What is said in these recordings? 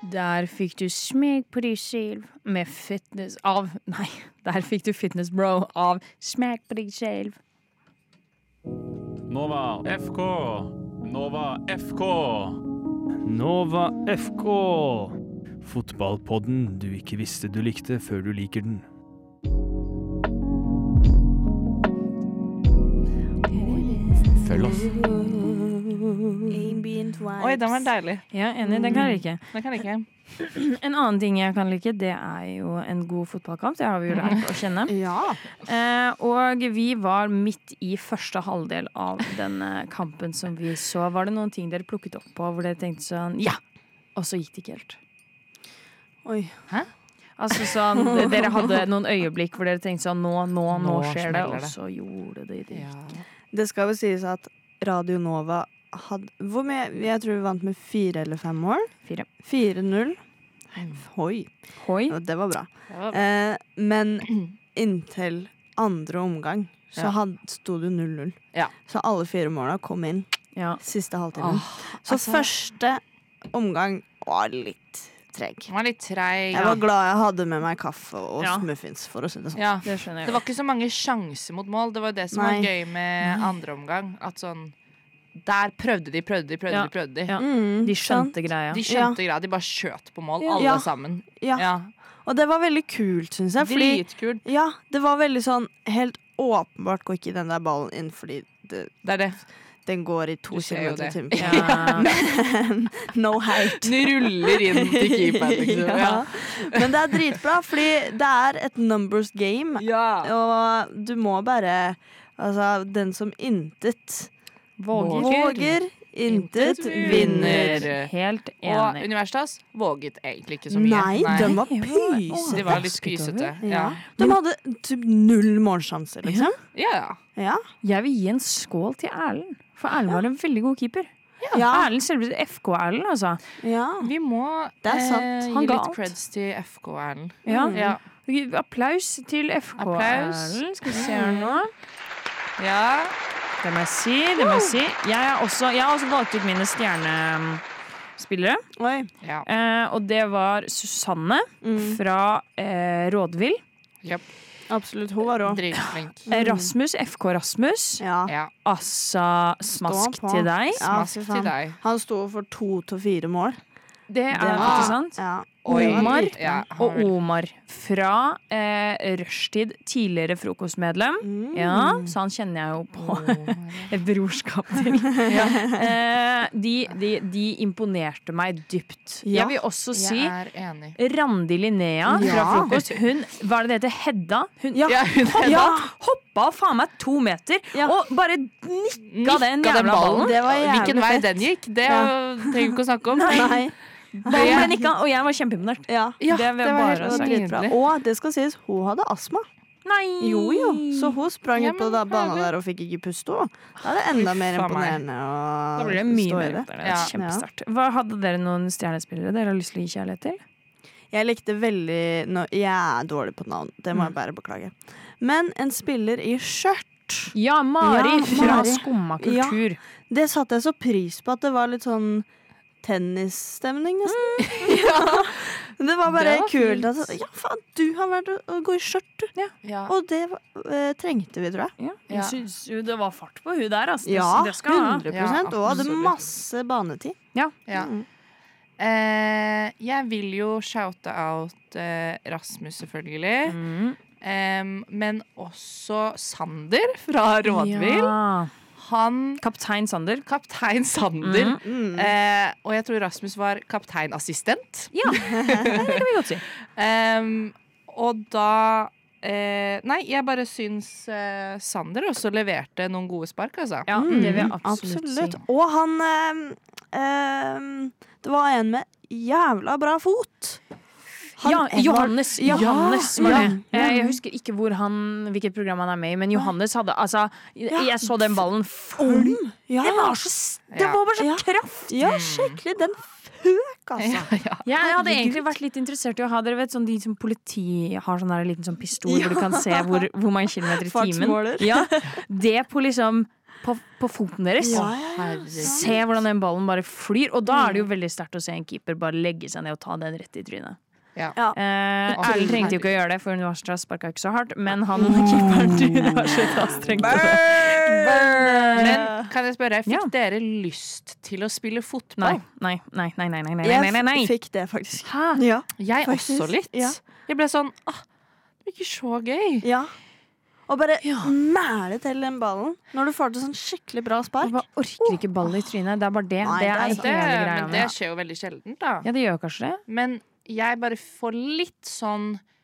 Der fikk du smeg på deg selv med fitness av Nei, der fikk du fitness bro av smeg på deg selv. Nova FK. Nova FK. Nova FK. Fotballpodden du ikke visste du likte før du liker den. Følg oss. Oi, den var deilig. Ja, enig, den kan jeg like. Den kan jeg ikke. En annen ting jeg kan like, det er jo en god fotballkamp. Det har vi jo lært å kjenne. Og vi var midt i første halvdel av denne kampen som vi så. Var det noen ting dere plukket opp på hvor dere tenkte sånn, ja! Og så gikk det ikke helt. Oi. Hæ? Altså sånn, dere hadde noen øyeblikk hvor dere tenkte sånn, nå skjer det, og så gjorde det ikke. Ja. Det skal jo sies at Radio Nova hadde, hvor mye, jeg tror vi vant med 4 eller 5 mål. 4-0. Hoi. Ja, det var bra. Men inntil andre omgang så stod det 0-0. Ja. Så alle 4 målene kom inn siste halvtimen. Så første omgang var litt treg. Den var litt treg. Jeg var glad jeg hadde med meg kaffe og muffins, for å si det sånn. Ja. Det skjønner jeg. Det var ikke så mange sjanser mot mål. Det var det som var gøy med andre omgang. At sånn, der prøvde de. Ja. De skjønte greia. De skjønte greia. De bare skjøt på mål, alle sammen. Ja. Og det var veldig kult, synes jeg. Dritkult. Ja, det var veldig sånn, helt åpenbart går ikke den der ballen inn, fordi det er det. Den går i 2 kilometer i timen. Ja. No hate. Den ruller inn til keeperen, liksom. Ja. Men det er dritbra, fordi det er et numbers game. Ja. Og du må bare, altså, den som intet våger, intet vinner. Helt enig. Og Universitas våget egentlig ikke så mye. Nei, de var pysete. De var litt pysete. Ja. De hadde typ 0 målsjanser, liksom. Ja. Jeg vil gi en skål til Erlend, for Erlend var en veldig god keeper. Erlend, selveste FK-Erlend, altså. Ja. Vi må Det er sant. gi Han ga litt alt. creds til FK-Erlend. Ja. Applaus til FK-Erlend. Skal vi se her nå. Ja. Det må jeg si. Jeg har også valgt ut mine stjernespillere. Oi. Ja. Og det var Susanne fra Rådvill. Yep. Absolutt, hun var også. Dritflink. Rasmus, FK Rasmus. Ja. Ja. Altså, smask Stå på. til deg. Smask fy til faen. deg. Han sto for 2 til 4 mål. Det er var- ikke sant? Ja. Oi. Omar Ja, han og var veldig- Omar fra Rushtid, tidligere frokostmedlem. Ja, så han kjenner jeg jo på et brorskap til. De imponerte meg dypt. Ja. Jeg vil også si Jeg er enig. Randi Linnea fra Ja. frokost. Hun, hva er det det heter? Hedda? Hun Ja, hun hoppa faen meg 2 meter Ja. og bare nikka den Nikka den jævla ballen. Det var jævlig Hvilken vei fett. den gikk, det Ja. trenger vi ikke å snakke om. Nei. Ballen ble nikka, og jeg var kjempeimponert. Ja, Ja, det vil jeg var bare helt ha det var sagt. dritbra. nydelig. Og det skal sies, hun hadde astma. Nei! Jo. Så hun sprang Ja, ut på men banen herlig. der og fikk ikke puste. Da er det enda mer faen meg. imponerende Da å blir det mye stå i mer det. opp der. Det er Ja. kjempesterkt. Hva hadde dere noen stjernespillere dere har lyst til å gi kjærlighet til? Jeg likte veldig Jeg er dårlig på navn, det må jeg bare beklage. Men en spiller i skjørt. Ja, Mari Ja, fra Mari. Skumma kultur. Det satte jeg så pris på, at det var litt sånn tennisstemning, nesten. Det var bare Det var kult. fint. Altså, ja, faen, du har vært å gå i skjørt, du. Ja. Og det trengte vi, tror jeg. Ja, Ja. jeg syns jo det var fart på hun der. Altså. Ja, det skal jeg ha. 100%. Og hadde absolutt. masse banetid. Ja. Mm. Jeg vil jo shoute out Rasmus, selvfølgelig. Men også Sander fra Rådvill. Ja. Han Kaptein Sander. Kaptein Sander. Mm. Og jeg tror Rasmus var kapteinassistent. Ja, det kan vi godt si. Og da nei, jeg bare syns Sander også leverte noen gode spark, altså. Ja, det vil jeg absolutt, Absolutt. si. Og han det var en med jævla bra fot. Han Ja, Edvard- Johannes. Ja, Johannes var det. ja. Jeg husker ikke hvilket program han er med i, men Johannes hadde altså Jeg så den ballen Ja. Det var bare så Ja. kraft! Ja, skikkelig. Den føk, altså. Jeg hadde egentlig vært litt interessert i å ha dere vet, sånn, de som politi har sånn der liten sånn pistol hvor du kan se hvor mange kilometer i timen. Fartsmåler. Ja, det på liksom på foten deres. Se hvordan den ballen bare flyr. Og da er det jo veldig sterkt å se en keeper bare legge seg ned og ta den rett i trynet. Erlend trengte jo ikke å gjøre det, for Universitas sparket ikke så hardt. Men han keeperen var så strengt på det. Men kan jeg spørre, fikk dere lyst til å spille fotball? Nei. Jeg fikk det faktisk. Jeg også litt. Jeg ble sånn, det er ikke så gøy. Og bare mæle til den ballen når du får til sånn skikkelig bra spark. Jeg bare orker ikke ball i trynet. Det er bare det. Det er hele greia. Men det skjer jo veldig sjelden, da. Ja, det gjør kanskje det. Men jeg bare får litt sånn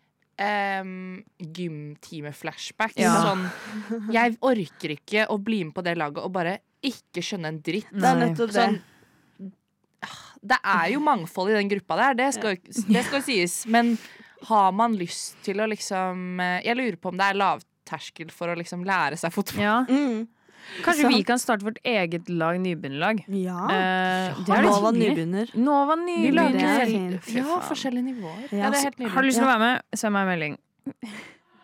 gymtime-flashback. Sånn, jeg orker ikke å bli med på det laget og bare ikke skjønne en dritt. Det er nettopp det. Sånn, det er jo mangfold i den gruppa der, det skal sies. Men har man lyst til å liksom jeg lurer på om det er lavterskel for å liksom lære seg fotball. Kanskje vi kan starte vårt eget lag, nybegynnerlag. Nova nybegynner. Nova nybegynner. Forskjellige nivåer. Har du lyst til å være med? Send meg en melding.